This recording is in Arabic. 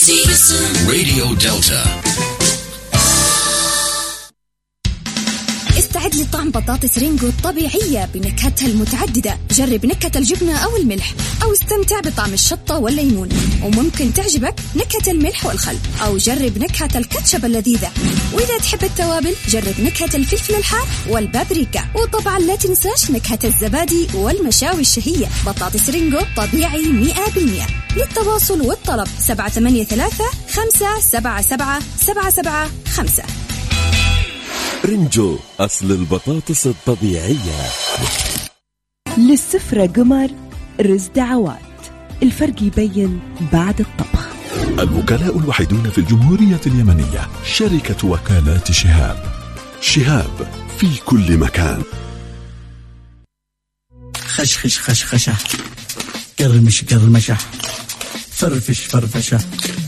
راديو دلتا. استعد لطعم بطاطس رينجو الطبيعية بنكهتها المتعددة. جرب نكهة الجبنة أو الملح، أو استمتع بطعم الشطة والليمون، وممكن تعجبك نكهة الملح والخل، أو جرب نكهة الكاتشب اللذيذة. وإذا تحب التوابل جرب نكهة الفلفل الحار والبابريكا، وطبعا لا تنساش نكهة الزبادي والمشاوي الشهية. بطاطس رينجو طبيعي 100%. للتواصل والطلب 783-577-775. رينجو، أصل البطاطس الطبيعية. للسفرة قمر رز دعوات، الفرق يبين بعد الطبخ. الوكلاء الوحيدون في الجمهورية اليمنية شركة وكالات شهاب. شهاب في كل مكان. خشخش خشخشة، قرمش قرمشة، فرفش فرفشة،